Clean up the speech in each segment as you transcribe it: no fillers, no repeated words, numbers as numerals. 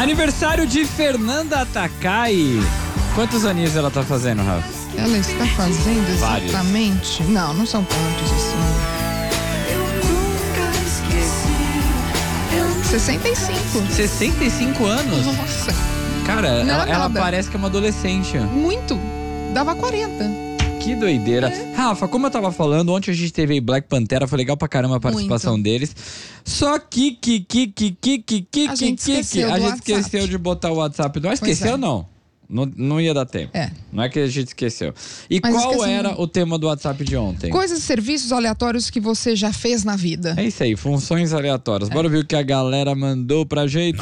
Aniversário de Fernanda Takai. Quantos aninhos ela tá fazendo, Rafa? Ela está fazendo exatamente... Vários. Não são tantos assim. 65. 65 anos? Nossa. Cara, ela parece que é uma adolescente. Muito. Dava 40. Que doideira. Rafa, como eu tava falando, ontem a gente teve aí Black Pantera, foi legal pra caramba a participação deles. Só que a gente esqueceu de botar o WhatsApp. Não esqueceu, não. Não ia dar tempo. Não é que a gente esqueceu. E mas qual era o tema do WhatsApp de ontem? Coisas e serviços aleatórios que você já fez na vida. É isso aí, funções aleatórias. Bora ver o que a galera mandou pra gente.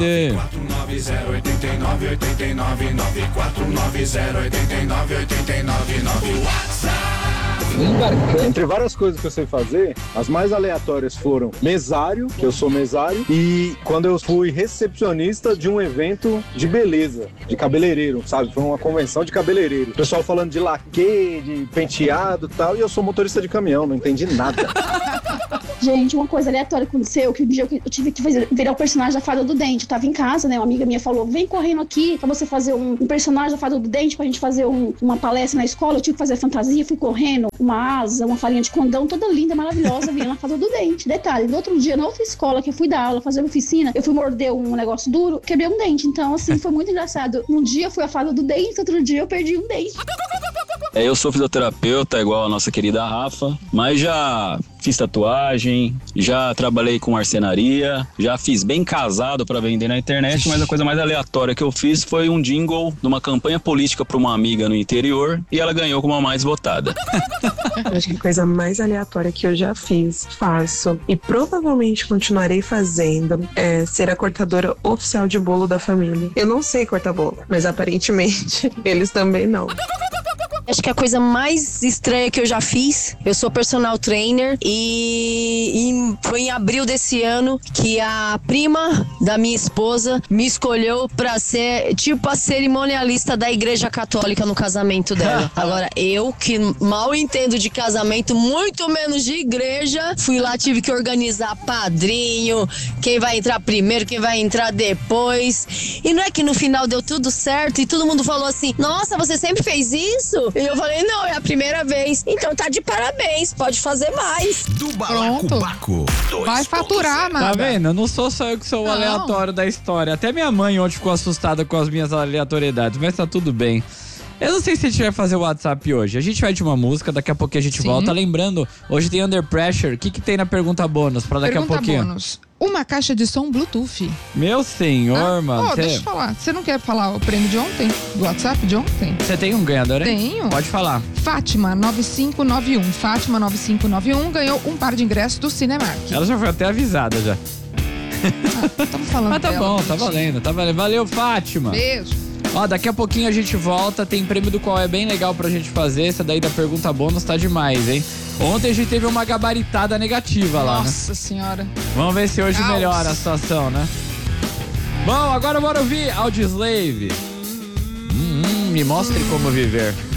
949089989 WhatsApp. Entre várias coisas que eu sei fazer, as mais aleatórias foram mesário, que eu sou mesário, e quando eu fui recepcionista de um evento de beleza, de cabeleireiro, sabe? Foi uma convenção de cabeleireiro. O pessoal falando de laque, de penteado e tal, e eu sou motorista de caminhão, não entendi nada. Gente, uma coisa aleatória aconteceu, que um dia eu tive que virar o personagem da Fada do Dente. Eu tava em casa, né? Uma amiga minha falou, vem correndo aqui pra você fazer um personagem da Fada do Dente, pra gente fazer uma palestra na escola. Eu tive que fazer fantasia, fui correndo, uma asa, uma farinha de condão, toda linda, maravilhosa, vinha na Fada do Dente. Detalhe, no outro dia, na outra escola que eu fui dar aula, fazer oficina, eu fui morder um negócio duro, quebrei um dente. Então, assim, foi muito engraçado. Um dia eu fui a Fada do Dente, outro dia eu perdi um dente. Eu sou fisioterapeuta, igual a nossa querida Rafa, mas já fiz tatuagem, já trabalhei com marcenaria, já fiz bem casado pra vender na internet, mas a coisa mais aleatória que eu fiz foi um jingle de uma campanha política pra uma amiga no interior e ela ganhou como a mais votada. Acho que a coisa mais aleatória que eu já faço e provavelmente continuarei fazendo é ser a cortadora oficial de bolo da família. Eu não sei cortar bolo, mas aparentemente eles também não. Acho que a coisa mais estranha que eu já fiz, eu sou personal trainer e foi em abril desse ano que a prima da minha esposa me escolheu pra ser tipo a cerimonialista da Igreja Católica no casamento dela. Agora, eu que mal entendo de casamento, muito menos de igreja, fui lá, tive que organizar padrinho, quem vai entrar primeiro, quem vai entrar depois. E não é que no final deu tudo certo e todo mundo falou assim, nossa, você sempre fez isso? E eu falei, não, é a primeira vez. Então tá de parabéns, pode fazer mais. Do Balacobaco. Vai faturar, mano. Tá vendo? Não sou só eu que sou o aleatório da história. Até minha mãe ontem ficou assustada com as minhas aleatoriedades, mas tá tudo bem. Eu não sei se a gente vai fazer o WhatsApp hoje. A gente vai de uma música, daqui a pouquinho a gente volta. Lembrando, hoje tem Under Pressure. O que tem na pergunta bônus pra daqui a pouquinho? Bônus. Uma caixa de som Bluetooth. Meu senhor, mano. Deixa eu falar. Você não quer falar o prêmio de ontem? Do WhatsApp de ontem? Você tem um ganhador, hein? Tenho. Pode falar. Fátima 9591. Fátima 9591 ganhou um par de ingressos do Cinemark. Ela já foi até avisada já. Estamos falando Mas tá dela, bom, gente. tá valendo, tá valendo. Valeu, Fátima. Beijo. Ó, daqui a pouquinho a gente volta, tem prêmio do qual é bem legal pra gente fazer, essa daí da pergunta bônus tá demais, hein? Ontem a gente teve uma gabaritada negativa lá, Nossa senhora. Vamos ver se hoje melhora a situação, né? Bom, agora bora ouvir Audioslave. Me mostre como viver.